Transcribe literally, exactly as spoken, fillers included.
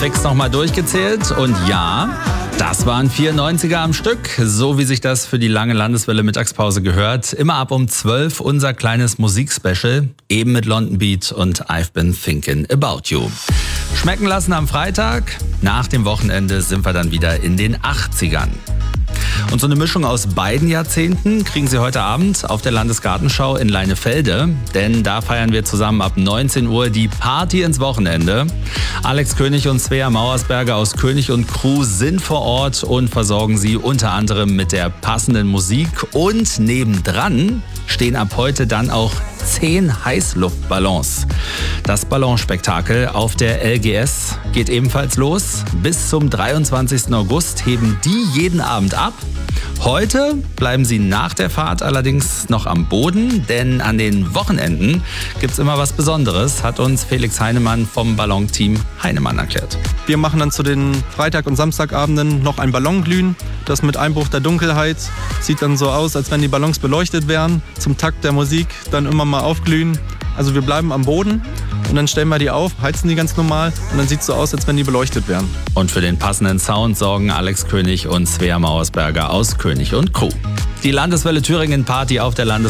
fix nochmal durchgezählt und ja, das waren vierundneunziger am Stück, so wie sich das für die lange Landeswelle Mittagspause gehört. Immer ab um zwölf unser kleines Musikspecial, eben mit London Beat und I've Been Thinking About You. Schmecken lassen am Freitag, nach dem Wochenende sind wir dann wieder in den achtzigern. Und so eine Mischung aus beiden Jahrzehnten kriegen Sie heute Abend auf der Landesgartenschau in Leinefelde. Denn da feiern wir zusammen ab neunzehn Uhr die Party ins Wochenende. Alex König und Svea Mauersberger aus König und Crew sind vor Ort und versorgen Sie unter anderem mit der passenden Musik. Und nebendran stehen ab heute dann auch zehn Heißluftballons. Das Ballonspektakel auf der L G S geht ebenfalls los. Bis zum dreiundzwanzigsten August heben die jeden Abend ab. Heute bleiben sie nach der Fahrt allerdings noch am Boden, denn an den Wochenenden gibt's immer was Besonderes, hat uns Felix Heinemann vom Ballonteam Heinemann erklärt. Wir machen dann zu den Freitag- und Samstagabenden noch ein Ballonglühen. Das mit Einbruch der Dunkelheit sieht dann so aus, als wenn die Ballons beleuchtet wären. Zum Takt der Musik dann immer mal aufglühen. Also wir bleiben am Boden und dann stellen wir die auf, heizen die ganz normal und dann sieht es so aus, als wenn die beleuchtet wären. Und für den passenden Sound sorgen Alex König und Svea Mauersberger aus König und Crew. Die Landeswelle Thüringen Party auf der Landes